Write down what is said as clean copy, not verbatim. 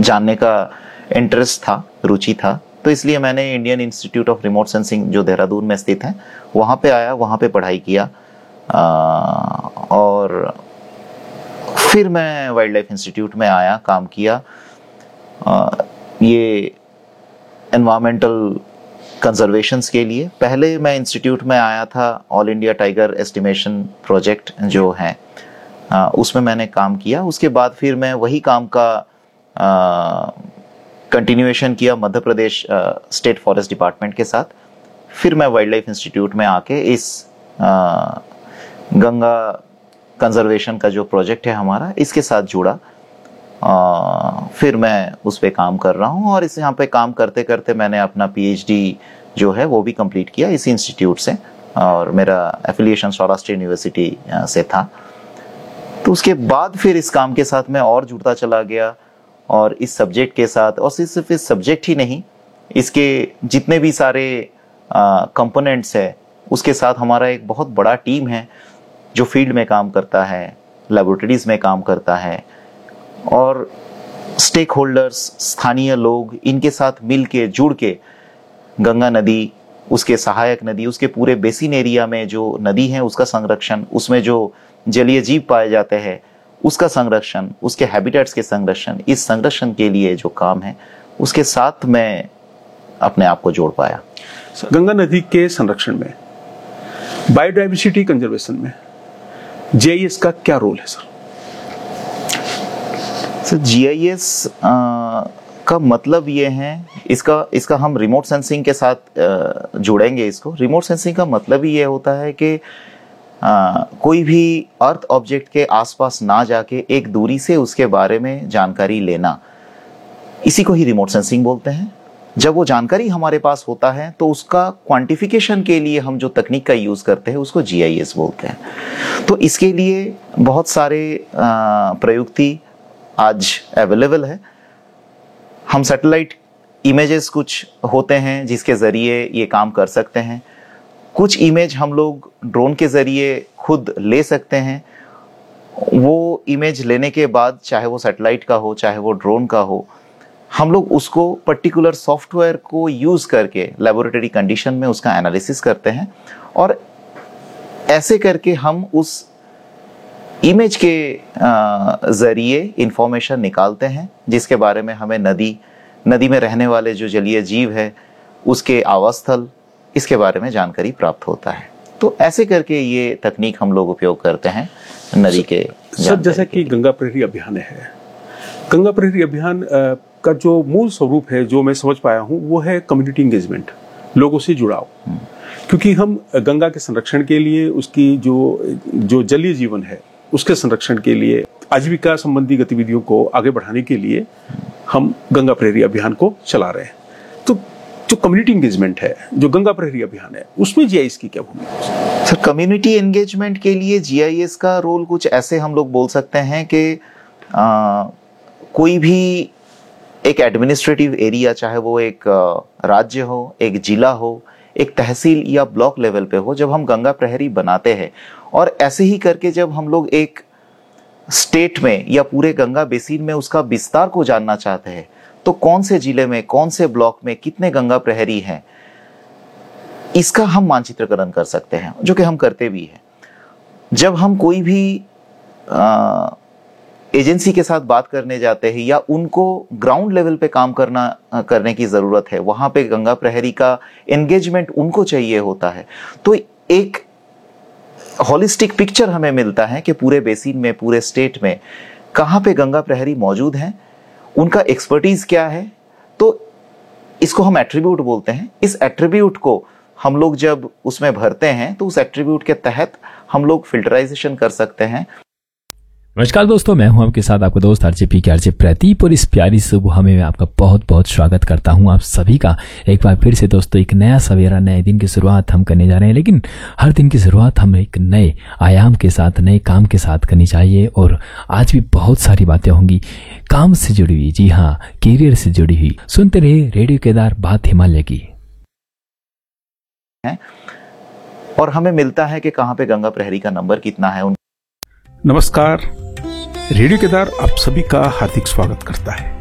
जानने का इंटरेस्ट था, रुचि था, तो इसलिए मैंने Indian institute of remote sensing जो देहरादून में स्थित है वहाँ पे आया, वहाँ पे पढ़ाई किया और फिर मैं वाइल्ड लाइफ इंस्टीट्यूट में आया, काम किया। ये एनवायरमेंटल कंजर्वेशंस के लिए पहले मैं इंस्टीट्यूट में आया था, all India tiger estimation project जो है उसमें मैंने काम किया। उसके बाद फिर मैं वही काम का कंटिन्यूएशन किया Madhya Pradesh state forest department के साथ। फिर मैं वाइल्ड लाइफ इंस्टीट्यूट में आके इस गंगा कंजर्वेशन का जो प्रोजेक्ट है हमारा, इसके साथ जुड़ा। फिर मैं उस पे काम कर रहा हूँ और इस यहाँ पे काम करते करते मैंने अपना पीएचडी जो है वो भी कंप्लीट किया इसी इंस्टीट्यूट से, और मेरा एफिलिएशन सौराष्ट्र यूनिवर्सिटी से था। तो उसके बाद फिर इस काम के साथ मैं और जुड़ता चला गया और इस सब्जेक्ट के साथ, और सिर्फ इस सब्जेक्ट ही नहीं, इसके जितने भी सारे कंपोनेंट्स है उसके साथ हमारा एक बहुत बड़ा टीम है जो फील्ड में काम करता है, लेबोरेटरीज में काम करता है, और स्टेक होल्डर्स, स्थानीय लोग, इनके साथ मिल के जुड़ के गंगा नदी, उसके सहायक नदी, उसके पूरे बेसिन एरिया में जो नदी है उसका संरक्षण, उसमें जो जलीय जीव पाए जाते हैं उसका संरक्षण, उसके हैबिटेट्स के संरक्षण, इस संरक्षण के लिए जो काम है उसके साथ मैं अपने आप को जोड़ पाया। गंगा नदी के संरक्षण में, बायोडाइवर्सिटी कंजर्वेशन में जीआईएस का क्या रोल है सर? जीआईएस का मतलब ये है, इसका हम रिमोट सेंसिंग के साथ जोड़ेंगे इसको। रिमोट सेंसिंग का मतलब ही ये होता है कि कोई भी अर्थ ऑब्जेक्ट के आसपास ना जाके एक दूरी से उसके बारे में जानकारी लेना, इसी को ही रिमोट सेंसिंग बोलते हैं। जब वो जानकारी हमारे पास होता है तो उसका क्वांटिफिकेशन के लिए हम जो तकनीक का यूज करते हैं उसको जीआईएस बोलते हैं। तो इसके लिए बहुत सारे प्रयुक्ति आज अवेलेबल है। हम सैटेलाइट इमेजेस कुछ होते हैं जिसके ज़रिए ये काम कर सकते हैं। कुछ इमेज हम लोग ड्रोन के ज़रिए खुद ले सकते हैं। वो इमेज लेने के बाद, चाहे वो सैटेलाइट का हो चाहे वो ड्रोन का हो, हम लोग उसको पर्टिकुलर सॉफ्टवेयर को यूज़ करके लेबोरेटरी कंडीशन में उसका एनालिसिस करते हैं, और ऐसे करके हम उस इमेज के ज़रिए इंफॉर्मेशन निकालते हैं जिसके बारे में हमें नदी में रहने वाले जो जलीय जीव है उसके आवास स्थल, इसके बारे में जानकारी प्राप्त होता है। तो ऐसे करके ये तकनीक हम लोग उपयोग करते हैं नदी के। सर, जैसा कि गंगा प्रहरी अभियान है, गंगा प्रहरी अभियान का जो मूल स्वरूप है, जो मैं समझ पाया हूँ, वो है कम्युनिटी एंगेजमेंट, लोगों से जुड़ाव। क्योंकि हम गंगा के संरक्षण के लिए, उसकी जो जलीय जीवन है उसके संरक्षण के लिए, आजीविका संबंधी गतिविधियों को आगे बढ़ाने के लिए हम गंगा प्रहरी अभियान को चला रहे हैं। तो जो कम्युनिटी एंगेजमेंट है, जो गंगा प्रहरी अभियान है, उसमें जीआईएस की क्या भूमिका है? सर, कम्युनिटी एंगेजमेंट के लिए जीआईएस का रोल कुछ ऐसे हम लोग बोल सकते हैं कि कोई भी एक एडमिनिस्ट्रेटिव एरिया, चाहे वो एक राज्य हो, एक जिला हो, एक तहसील या ब्लॉक लेवल पे हो, जब हम गंगा प्रहरी बनाते हैं और ऐसे ही करके जब हम लोग एक स्टेट में या पूरे गंगा बेसिन में उसका विस्तार को जानना चाहते हैं, तो कौन से जिले में, कौन से ब्लॉक में कितने गंगा प्रहरी हैं, इसका हम मानचित्रकरण कर सकते हैं, जो कि हम करते भी हैं। जब हम कोई भी एजेंसी के साथ बात करने जाते हैं या उनको ग्राउंड लेवल पे काम करने की जरूरत है, वहां पे गंगा प्रहरी का एंगेजमेंट उनको चाहिए होता है, तो एक होलिस्टिक पिक्चर हमें मिलता है कि पूरे बेसिन में, पूरे स्टेट में कहाँ पे गंगा प्रहरी मौजूद हैं, उनका एक्सपर्टीज क्या है। तो इसको हम एट्रीब्यूट बोलते हैं। इस एट्रीब्यूट को हम लोग जब उसमें भरते हैं तो उस एट्रीब्यूट के तहत हम लोग फिल्टराइजेशन कर सकते हैं। नमस्कार दोस्तों, मैं हूं आपके साथ आपका दोस्त आरजेपी के आरजे प्रदीप, और इस प्यारी सुबह में मैं आपका बहुत बहुत स्वागत करता हूं आप सभी का एक बार फिर से। दोस्तों, एक नया सवेरा, नए दिन की शुरुआत हम करने जा रहे हैं, लेकिन हर दिन की शुरुआत हम एक नए आयाम के साथ, नए काम के साथ करनी चाहिए। और आज भी बहुत सारी बातें होंगी काम से जुड़ी हुई, जी हाँ, कैरियर से जुड़ी हुई। सुनते रहिए रेडियो केदार, बात हिमालय की। और हमें मिलता है कि कहाँ पे गंगा प्रहरी का नंबर कितना है। नमस्कार, रेडियो केदार आप सभी का हार्दिक स्वागत करता है।